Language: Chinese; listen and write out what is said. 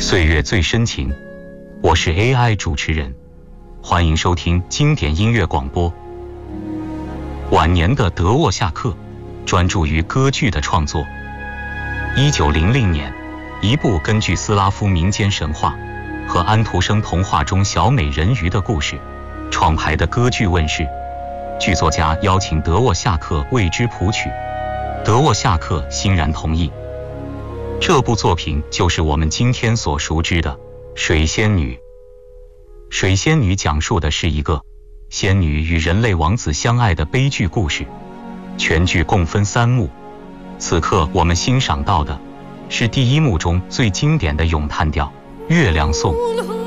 岁月最深情，我是 AI 主持人，欢迎收听经典音乐广播。晚年的德沃夏克专注于歌剧的创作。1900年，一部根据斯拉夫民间神话和安徒生童话中小美人鱼的故事创排的歌剧问世，剧作家邀请德沃夏克为之谱曲，德沃夏克欣然同意。这部作品就是我们今天所熟知的《水仙女》。《水仙女》讲述的是一个仙女与人类王子相爱的悲剧故事。全剧共分3幕，此刻我们欣赏到的是第1幕中最经典的咏叹调《月亮颂》。